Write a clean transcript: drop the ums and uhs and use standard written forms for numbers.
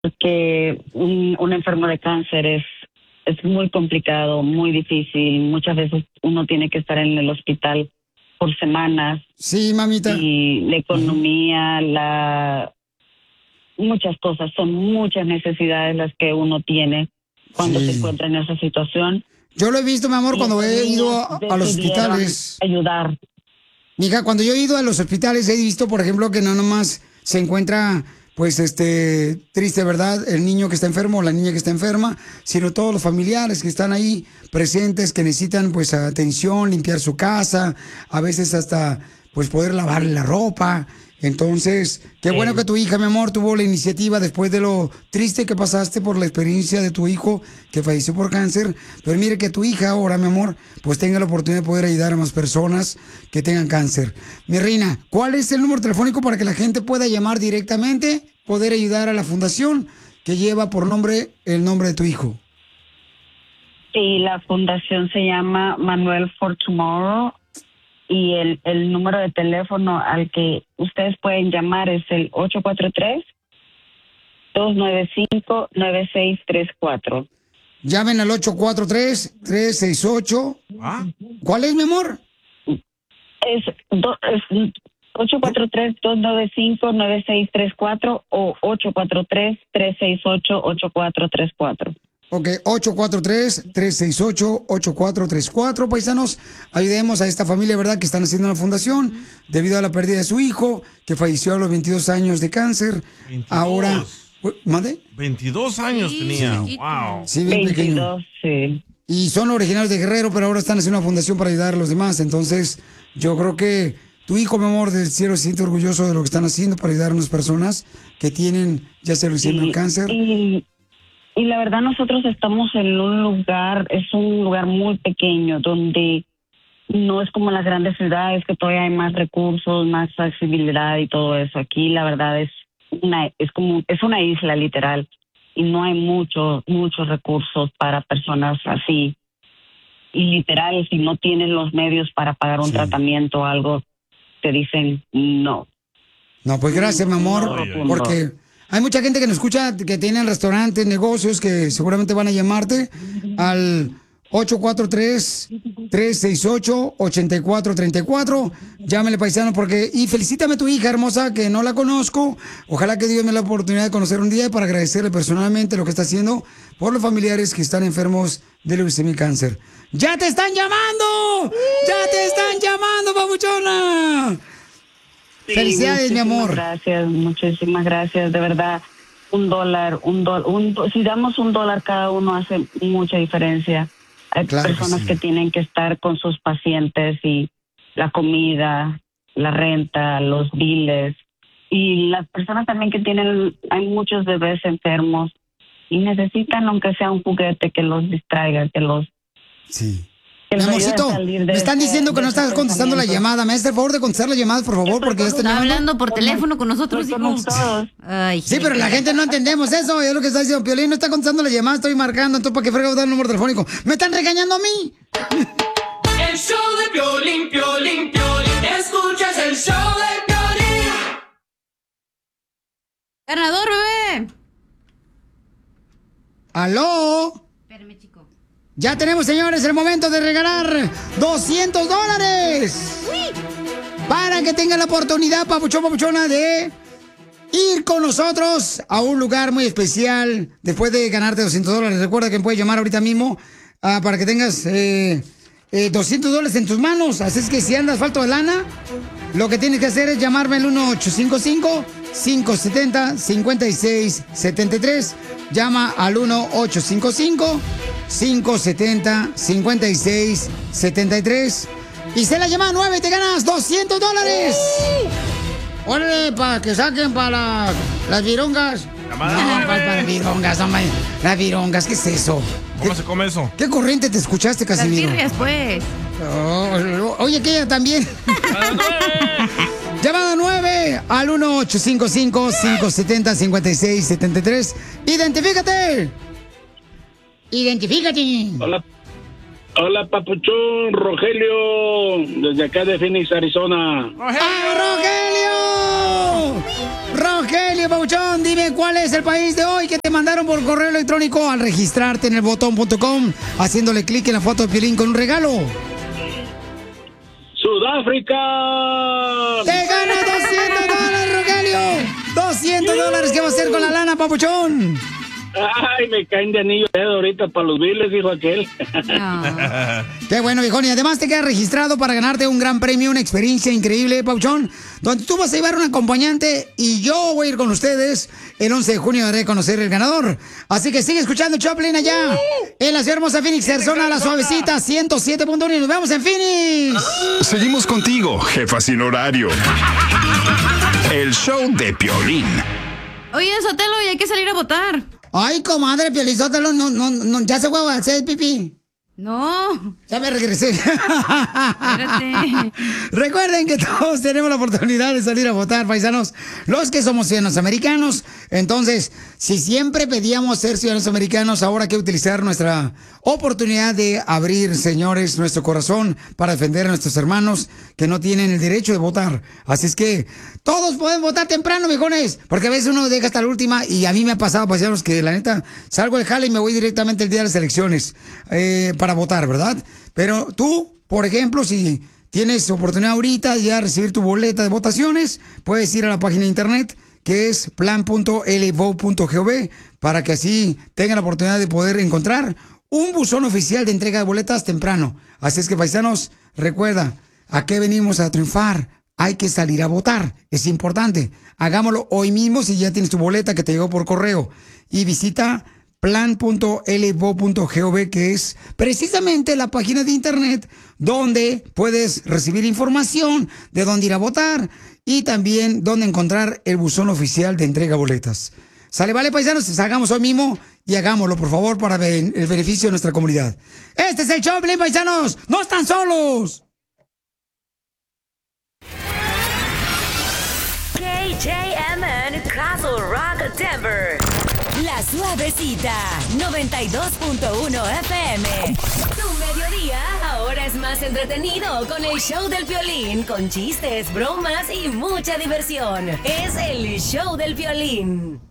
porque un enfermo de cáncer es muy complicado, muy difícil. Muchas veces uno tiene que estar en el hospital por semanas. Sí, mamita. Y la economía, muchas cosas, son muchas necesidades las que uno tiene cuando se encuentra en esa situación. Yo lo he visto, mi amor, cuando he ido a los hospitales. Ayudar. Mija, cuando yo he ido a los hospitales he visto, por ejemplo, que no nomás se encuentra, pues, triste, ¿verdad? El niño que está enfermo o la niña que está enferma, sino todos los familiares que están ahí presentes, que necesitan, pues, atención, limpiar su casa, a veces hasta, pues, poder lavarle la ropa. Entonces, qué bueno que tu hija, mi amor, tuvo la iniciativa después de lo triste que pasaste por la experiencia de tu hijo que falleció por cáncer. Pero mire que tu hija ahora, mi amor, pues tenga la oportunidad de poder ayudar a más personas que tengan cáncer. Mi reina, ¿cuál es el número telefónico para que la gente pueda llamar directamente, poder ayudar a la fundación que lleva por nombre el nombre de tu hijo? Sí, la fundación se llama Manuel for Tomorrow. Y el número de teléfono al que ustedes pueden llamar es el 843-295-9634. Llamen al 843-368. ¿Cuál es, mi amor? Es 843-295-9634 o 843-368-8434. Ok, 843-368-8434, paisanos. Ayudemos a esta familia, ¿verdad?, que están haciendo una fundación debido a la pérdida de su hijo, que falleció a los 22 años de cáncer. 22. Ahora, ¿mande? 22 años tenía, wow. Sí, bien 22, pequeño. Sí. Y son originarios de Guerrero, pero ahora están haciendo una fundación para ayudar a los demás. Entonces, yo creo que tu hijo, mi amor, del cielo, se siente orgulloso de lo que están haciendo para ayudar a unas personas que tienen, ya sea recibiendo el cáncer. Y la verdad nosotros estamos en un lugar, es un lugar muy pequeño donde no es como en las grandes ciudades que todavía hay más recursos, más accesibilidad y todo eso. Aquí la verdad es una isla literal y no hay muchos recursos para personas así. Y literal, si no tienen los medios para pagar un tratamiento o algo, te dicen no. No, pues gracias, mi amor, porque hay mucha gente que nos escucha que tienen restaurantes, negocios, que seguramente van a llamarte al 843-368-8434. Llámele, paisano, y felicítame a tu hija hermosa, que no la conozco. Ojalá que Dios me dé la oportunidad de conocer un día para agradecerle personalmente lo que está haciendo por los familiares que están enfermos de leucemia y cáncer. ¡Ya te están llamando! ¡Ya te están llamando, papuchona! Sí, felicidades, mi amor. Gracias, muchísimas gracias, de verdad. $1, si damos $1 cada uno hace mucha diferencia. Hay personas que tienen que estar con sus pacientes y la comida, la renta, los biles. Y las personas también que hay muchos bebés enfermos y necesitan, aunque sea un juguete que los distraiga, que los... Sí. Mi amorcito, me están diciendo que no estás contestando la llamada. Me haces el favor de contestar la llamada, por favor, porque está hablando por teléfono con nosotros, hijos. Ay, sí, pero la gente no entendemos eso. Es lo que está diciendo Piolín. No está contestando la llamada, estoy marcando. Entonces, ¿para qué frega dar el número telefónico? ¡Me están regañando a mí! El show de Piolín, Piolín, Piolín. Escuchas el show de Piolín. ¡Ganador, bebé! ¡Aló! Espérame, chico. Ya tenemos, señores, el momento de regalar $200. Para que tengan la oportunidad, papuchona, de ir con nosotros a un lugar muy especial después de ganarte $200. Recuerda que puedes llamar ahorita mismo para que tengas $200 en tus manos. Así es que si andas falto de lana, lo que tienes que hacer es llamarme al 1-855-570-5673. Llama al 1-855-570-5673. Y se la llama 9 y te ganas $200. Órale, para que saquen para las virongas. Para virongas, hombre. Las virongas, ¿qué es eso? ¿Cómo se come eso? ¿Qué corriente te escuchaste, Casimiro? Las birrias, pues. Oye, que ella también. Llamada 9 al 1-855-570-5673. ¡Identifícate! Hola, papuchón, Rogelio, desde acá de Phoenix, Arizona. ¡Ah, Rogelio! Rogelio Pabuchón, dime cuál es el país de hoy que te mandaron por correo electrónico al registrarte en elbotón.com, haciéndole clic en la foto de Piolín con un regalo. Sudáfrica. ¡Te gana $200, Rogelio! $200, ¿qué va a hacer con la lana, Papuchón? Ay, me caen de anillo dedo ahorita para los biles, dijo aquel. No. Qué bueno, viejón. Y además te quedas registrado para ganarte un gran premio, una experiencia increíble, Pauchón, donde tú vas a llevar un acompañante y yo voy a ir con ustedes. El 11 de junio daré a conocer el ganador. Así que sigue escuchando Choplin allá en la ciudad hermosa Phoenix, Arizona, la suavecita 107.1 y nos vemos en Phoenix. Seguimos contigo, jefa sin horario. El show de Piolín. Oye, Sotelo, y hay que salir a votar. Ay, comadre, Piolizótelo, no, ya se fue a hacer pipí. No. Ya me regresé. Espérate. Recuerden que todos tenemos la oportunidad de salir a votar, paisanos. Los que somos ciudadanos americanos. Entonces, si siempre pedíamos ser ciudadanos americanos, ahora hay que utilizar nuestra oportunidad de abrir, señores, nuestro corazón para defender a nuestros hermanos que no tienen el derecho de votar. Así es que todos pueden votar temprano, viejones. Porque a veces uno deja hasta la última y a mí me ha pasado, paisanos, que la neta salgo del jale y me voy directamente el día de las elecciones para votar, ¿verdad? Pero tú, por ejemplo, si tienes oportunidad ahorita de ya recibir tu boleta de votaciones, puedes ir a la página de internet que es plan.lvote.gov para que así tengan la oportunidad de poder encontrar un buzón oficial de entrega de boletas temprano. Así es que, paisanos, recuerda, ¿a qué venimos a triunfar? Hay que salir a votar, es importante. Hagámoslo hoy mismo si ya tienes tu boleta que te llegó por correo. Y visita plan.lvo.gov, que es precisamente la página de internet donde puedes recibir información de dónde ir a votar y también dónde encontrar el buzón oficial de entrega de boletas. Sale, vale, paisanos, hagamos hoy mismo y hagámoslo, por favor, para el beneficio de nuestra comunidad. Este es el show, paisanos, no están solos. KJMN Castle Rock, Denver. La suavecita, 92.1 FM. Tu mediodía ahora es más entretenido con el show del Piolín, con chistes, bromas y mucha diversión. Es el show del Piolín.